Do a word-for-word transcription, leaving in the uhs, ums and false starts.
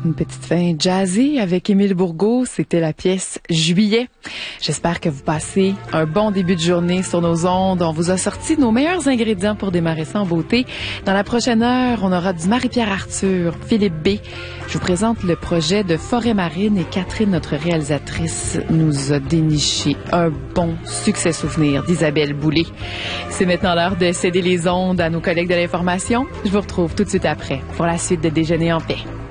Une petite fin jazzée avec Émile Bourgault, c'était la pièce Juillet. J'espère que vous passez un bon début de journée sur nos ondes. On vous a sorti nos meilleurs ingrédients pour démarrer ça en beauté. Dans la prochaine heure, on aura du Marie-Pierre Arthur, Philippe B. Je vous présente le projet de Forêt Marine et Catherine, notre réalisatrice, nous a déniché un bon succès souvenir d'Isabelle Boulay. C'est maintenant l'heure de céder les ondes à nos collègues de l'information. Je vous retrouve tout de suite après pour la suite de Déjeuner en paix.